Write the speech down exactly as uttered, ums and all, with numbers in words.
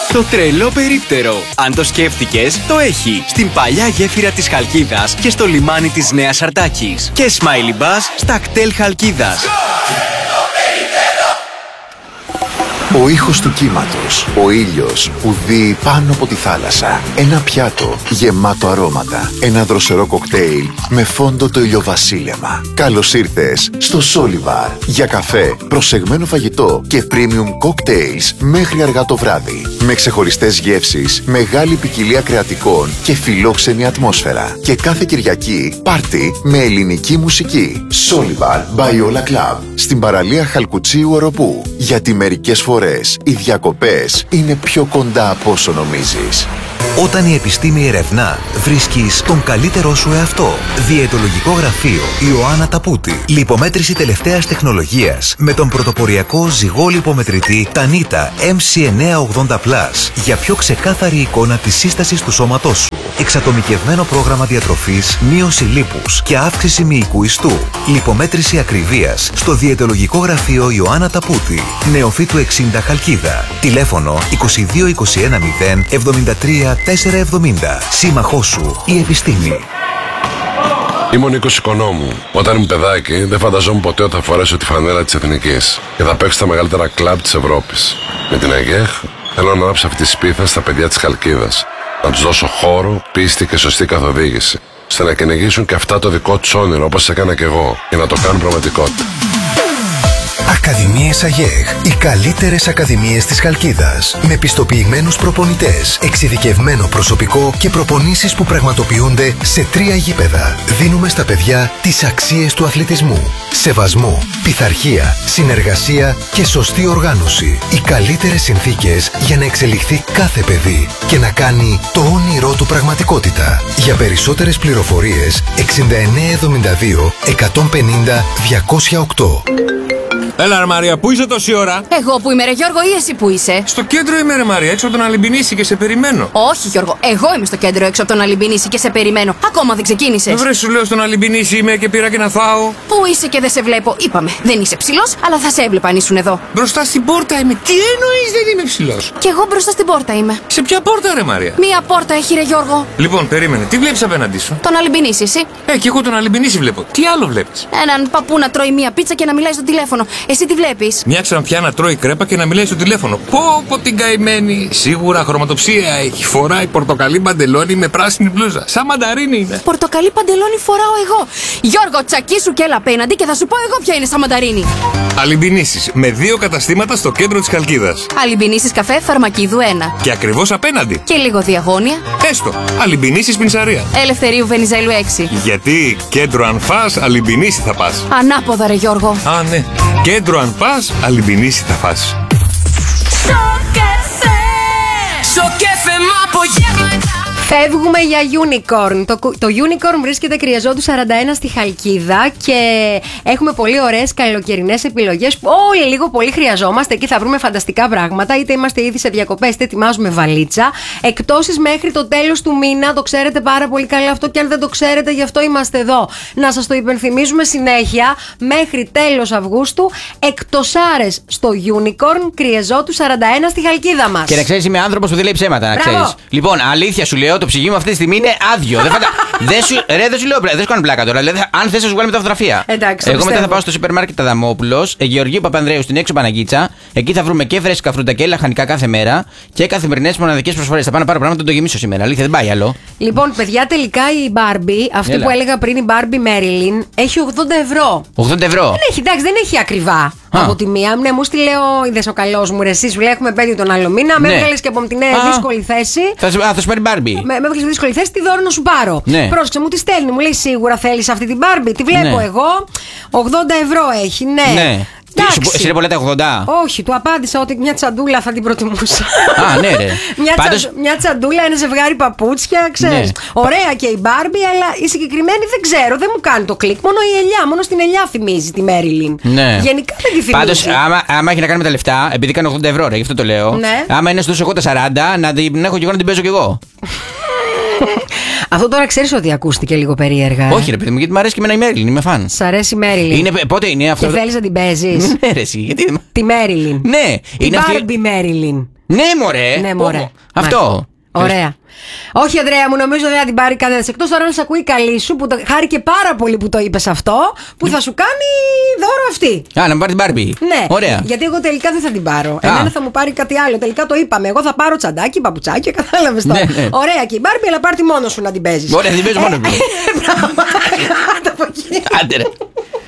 Το τρελό περίπτερο. Αν το σκέφτηκες, το έχει. Στην παλιά γέφυρα της Χαλκίδας και στο λιμάνι της Νέας Αρτάκης. Και Smiley Bus στα κτέλ Χαλκίδας. Ο ήχος του κύματος, ο ήλιος που δει πάνω από τη θάλασσα. Ένα πιάτο γεμάτο αρώματα. Ένα δροσερό κοκτέιλ με φόντο το ηλιοβασίλεμα. Καλώς ήρθες στο Σόλιβαρ. Για καφέ, προσεγμένο φαγητό και premium cocktails μέχρι αργά το βράδυ. Με ξεχωριστές γεύσεις, μεγάλη ποικιλία κρεατικών και φιλόξενη ατμόσφαιρα. Και κάθε Κυριακή, πάρτι με ελληνική μουσική. Σόλιβαρ by Ola Club. Στην παραλία Χαλκουτσίου Οροπού. Γιατί μερικές φορές οι διακοπές είναι πιο κοντά από όσο νομίζεις. Όταν η επιστήμη ερευνά, βρίσκεις τον καλύτερό σου εαυτό. Διαιτολογικό γραφείο Ιωάννα Ταπούτη. Λιπομέτρηση τελευταίας τεχνολογίας με τον πρωτοποριακό ζυγό λιπομετρητή Tanita εμ σι εννιακόσια ογδόντα πλας για πιο ξεκάθαρη εικόνα της σύστασης του σώματός σου. Εξατομικευμένο πρόγραμμα διατροφής, μείωση λίπους και αύξηση μυϊκού ιστού. Λιπομέτρηση ακριβίας στο διαιτολογικό γραφείο Ιωάννα Ταπούτη. Νεοφύτου εξήντα Χαλκίδα. Τηλέφωνο είκοσι δύο είκοσι ένα μηδέν εβδομήντα τρία τετρακόσια εβδομήντα. Σύμμαχός σου η επιστήμη. Είμαι ο Νίκος Οικονόμου. Όταν ήμουν παιδάκι, δεν φανταζόμουν ποτέ ότι θα φορέσω τη φανέλα της Εθνικής και θα παίξω στα μεγαλύτερα κλαμπ της Ευρώπης. Με την ΑΓΕΧ θέλω να ανάψω αυτή τη σπίθα στα παιδιά της Χαλκίδας. Να τους δώσω χώρο, πίστη και σωστή καθοδήγηση, ώστε να κυνηγήσουν και αυτά το δικό τους όνειρο όπως έκανα κι εγώ και να το κάνουν πραγματικότητα. Ακαδημίες ΑΓΕΧ. Οι καλύτερες ακαδημίες της Χαλκίδας. Με πιστοποιημένους προπονητές, εξειδικευμένο προσωπικό και προπονήσεις που πραγματοποιούνται σε τρία γήπεδα. Δίνουμε στα παιδιά τις αξίες του αθλητισμού. Σεβασμό, πειθαρχία, συνεργασία και σωστή οργάνωση. Οι καλύτερες συνθήκες για να εξελιχθεί κάθε παιδί και να κάνει το όνειρό του πραγματικότητα. Για περισσότερες πληροφορίες εξήντα εννέα εβδομήντα δύο εκατόν πενήντα διακόσια οκτώ. Έλα ρε Μαρία, πού είσαι τόση ώρα? Εγώ που είμαι ρε Γιώργο ή εσύ που είσαι? Στο κέντρο είμαι ρε Μαρία, έξω από τον Αλυμπινίση και σε περιμένω. Όχι Γιώργο, εγώ είμαι στο κέντρο έξω από τον Αλυμπινίση και σε περιμένω. Ακόμα δεν ξεκίνησες. Βρε σου λέω στον Αλυμπινίση είμαι και πήρα και να φάω. Πού είσαι και δεν σε βλέπω? Είπαμε, δεν είσαι ψηλός, αλλά θα σε έβλεπα αν ήσουν εδώ. Μπροστά στην πόρτα είμαι. Τι εννοείς δεν είμαι ψηλός? Κι εγώ μπροστά στην πόρτα είμαι. Σε ποια πόρτα ρε Μαρία? Μία πόρτα έχει ρε Γιώργο. Λοιπόν, περίμενε, τι βλέπεις απέναντί σου? Τον Αλυμπινίση, εσύ? Ε, και εγώ τον Αλυμπινίση βλέπω. Τι άλλο βλέπεις? Έναν παππού να τρώει μία πίτσα και να μιλάει στο τηλέφωνο. Εσύ τι βλέπεις? Μια ξανθιά να τρώει κρέπα και να μιλάει στο τηλέφωνο. Πω πω την καημένη. Σίγουρα χρωματοψία έχει. Φοράει πορτοκαλί παντελόνι με πράσινη μπλούζα. Σαν μανταρίνι είναι. Πορτοκαλί παντελόνι φοράω εγώ. Γιώργο, τσακίσου και έλα απέναντι και θα σου πω εγώ ποια είναι σαν μανταρίνι. Αλυμπινίσεις με δύο καταστήματα στο κέντρο της Χαλκίδας. Αλυμπινίσεις καφέ Φαρμακίδου ένα. Και ακριβώς απέναντι. Και λίγο διαγώνια. Έστω. Αλυμπινίσεις Πινσαρία. Ελευθερίου Βενιζέλου έξι. Γιατί κέντρο αν φας, Αλυμπινίση θα πας. Ανάποδα ρε Γιώργο. Α, ναι. Κέντρο αν πας, Αλυμπινίση θα φας. Φεύγουμε για Unicorn. Το, το Unicorn βρίσκεται Κρυαζότου σαράντα ένα στη Χαλκίδα και έχουμε πολύ ωραίες καλοκαιρινές επιλογές που όλοι λίγο πολύ χρειαζόμαστε. Εκεί θα βρούμε φανταστικά πράγματα. Είτε είμαστε ήδη σε διακοπές, είτε ετοιμάζουμε βαλίτσα. Εκπτώσεις μέχρι το τέλος του μήνα. Το ξέρετε πάρα πολύ καλά αυτό και αν δεν το ξέρετε, γι' αυτό είμαστε εδώ. Να σας το υπενθυμίζουμε συνέχεια. Μέχρι τέλος Αυγούστου, εκπτωσάρες στο Unicorn Κρυαζότου σαράντα ένα στη Χαλκίδα μας. Και να ξέρεις, είμαι άνθρωπος που δεν λέει ψέματα, να ξέρεις. Λοιπόν, αλήθεια σου λέω. Το ψυγείο μου αυτή τη στιγμή είναι άδειο. δεν, φαντα... δεν, σου... Ρε, δεν σου λέω, δεν σου κάνω πλάκα τώρα. Δηλαδή, αν θες να σου βγάλουμε τα φωτογραφία. Εντάξει, εγώ μετά θα πάω στο σούπερ μάρκετ Αδαμόπουλος, Γεωργίου Παπανδρέου στην έξω Παναγίτσα. Εκεί θα βρούμε και φρέσκα φρούτα και λαχανικά κάθε μέρα και καθημερινές μοναδικές προσφορές. Θα πάω να πάρω πράγματα να το γεμίσω σήμερα. Αλήθεια, δεν πάει άλλο. Λοιπόν, παιδιά, τελικά η Barbie, αυτή Έλα. που έλεγα πριν, η Barbie Marilyn, έχει ογδόντα ευρώ. ογδόντα ευρώ. Δεν έχει, εντάξει, δεν έχει ακριβά. Α. Από τη μία, ναι, μου στείλε ο είδες ο καλός μου, ρε, εσύ σου λέει έχουμε πέντε τον άλλο μήνα, ναι. με έβγαλες και από την δύσκολη θέση. Θα σου πάρει Barbie. Με έβγαλες στη δύσκολη θέση, τι δώρο να σου πάρω. Ναι. Πρόσεξε, μου τη στέλνει, μου λέει σίγουρα θέλεις αυτή την Barbie. Τη βλέπω ναι. εγώ, ογδόντα ευρώ έχει, ναι. ναι. Εσύ είναι πολλά τα ογδόντα. Όχι, του απάντησα ότι μια τσαντούλα θα την προτιμούσα. Α, ναι, ρε. μια, Πάντως... τσα... μια τσαντούλα, ένα ζευγάρι παπούτσια, ξέρεις. Ναι. Ωραία και η Barbie, αλλά η συγκεκριμένη δεν ξέρω, δεν μου κάνει το κλικ. Μόνο η ελιά, μόνο στην ελιά θυμίζει τη Marilyn. Ναι. Γενικά δεν τη θυμίζει. Πάντως, άμα, άμα έχει να κάνει με τα λεφτά, επειδή κάνω ογδόντα ευρώ, ρε, γι' αυτό το λέω. Ναι. Άμα είναι στου εγώ τα σαράντα, να την έχω κι εγώ να την παίζω κι εγώ. Αυτό τώρα ξέρεις ότι ακούστηκε λίγο περίεργα. Ε? Όχι, ρε παιδί μου, γιατί μου αρέσει και εμένα η Μέριλιν, είμαι φαν. Σ' αρέσει η Μέριλιν. Είναι, πότε είναι αυτό. Και θέλεις να την παίζεις. Ναι, ρε, εσύ, γιατί. Τη Μέριλιν. Ναι, την Barbie Μέριλιν. Ναι, μωρέ. Ναι, μωρέ. Αυτό. Ωραία. Όχι, Ανδρέα μου, νομίζω δεν θα την πάρει κανένα. Εκτός τώρα να σε ακούει καλή σου, που το, χάρηκε πάρα πολύ που το είπες αυτό, που θα σου κάνει δώρο αυτή. Α, να μου πάρει την Μπάρμπι. Ναι. Ωραία. Γιατί εγώ τελικά δεν θα την πάρω. Εμένα θα μου πάρει κάτι άλλο. Τελικά το είπαμε. Εγώ θα πάρω τσαντάκι, παπουτσάκι, κατάλαβες τώρα. Ναι, ναι. Ωραία και η Μπάρμπι, αλλά πάρ' τη μόνο σου να την παίζεις. Ωραία, την παίζω μόνο μου. Μπράβο. Άντε ρε.